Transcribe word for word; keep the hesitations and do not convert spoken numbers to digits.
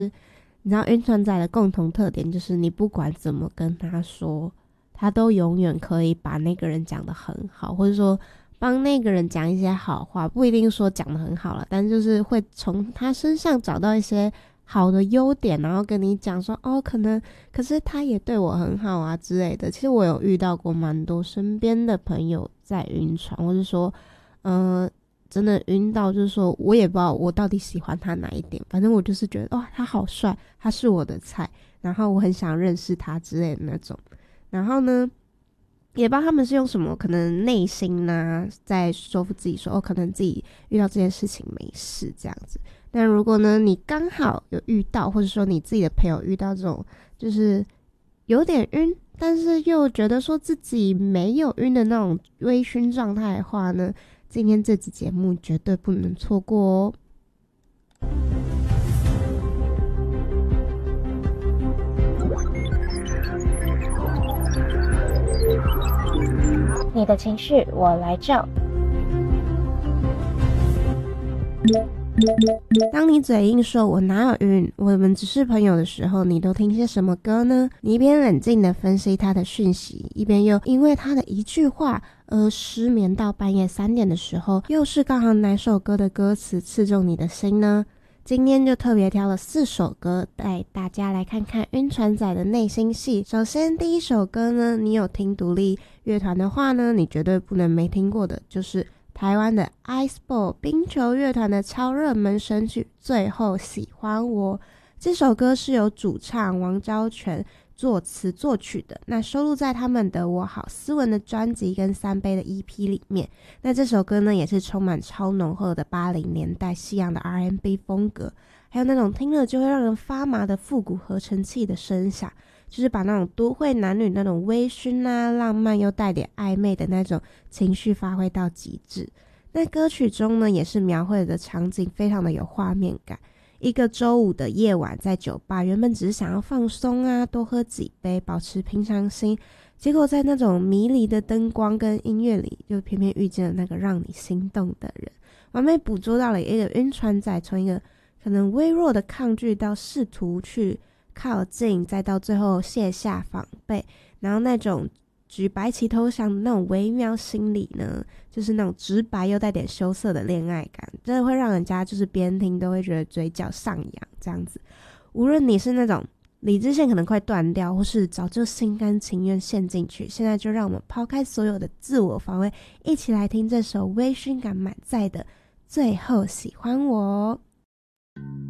你知道晕船仔的共同特点就是你不管怎么跟他说，他都永远可以把那个人讲得很好，或者说帮那个人讲一些好话，不一定说讲得很好了，但就是会从他身上找到一些好的优点，然后跟你讲说哦，可能可是他也对我很好啊之类的。其实我有遇到过蛮多身边的朋友在晕船，或是说嗯、呃真的晕到就是说我也不知道我到底喜欢他哪一点，反正我就是觉得哇他好帅，他是我的菜，然后我很想认识他之类的那种。然后呢也不知道他们是用什么可能内心呢、啊、在说服自己说哦可能自己遇到这件事情没事这样子。但如果呢你刚好有遇到，或者说你自己的朋友遇到这种就是有点晕但是又觉得说自己没有晕的那种微醺状态的话呢，今天这集节目绝对不能错过哦。 你的情绪我来照。 当你嘴硬说我哪有晕，我们只是朋友的时候，你都听些什么歌呢？你一边冷静地分析他的讯息，一边又因为他的一句话而失眠到半夜三点的时候，又是刚好哪首歌的歌词刺中你的心呢？今天就特别挑了四首歌带大家来看看晕船仔的内心戏。首先第一首歌呢，你有听独立乐团的话呢，你绝对不能没听过的，就是台湾的 Iceball 冰球乐团的超热门神曲最后喜欢我。这首歌是由主唱王昭全作词作曲的，那收录在他们的我好斯文的专辑跟三杯的 E P 里面。那这首歌呢也是充满超浓厚的八零年代西洋的 R and B 风格，还有那种听了就会让人发麻的复古合成器的声响，就是把那种都会男女那种微醺啊浪漫又带点暧昧的那种情绪发挥到极致。那歌曲中呢也是描绘的场景非常的有画面感，一个周五的夜晚在酒吧，原本只是想要放松啊多喝几杯保持平常心，结果在那种迷离的灯光跟音乐里就偏偏遇见了那个让你心动的人，完美捕捉到了一个晕船仔从一个可能微弱的抗拒到试图去靠近，再到最后卸下防备，然后那种举白旗投降的那种微妙心理呢，就是那种直白又带点羞涩的恋爱感，真的会让人家就是边听都会觉得嘴角上扬这样子。无论你是那种理智线可能快断掉，或是早就心甘情愿陷进去，现在就让我们抛开所有的自我防卫，一起来听这首微醺感满载的最后喜欢我。